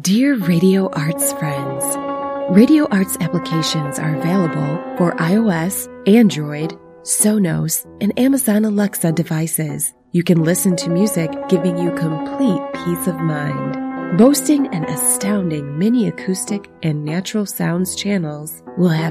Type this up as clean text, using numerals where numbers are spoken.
Dear Radio Arts friends, Radio Arts applications are available for iOS, Android, Sonos, and Amazon Alexa devices. You can listen to music, giving you complete peace of mind. Boasting an astounding mini acoustic and natural sounds channels, will have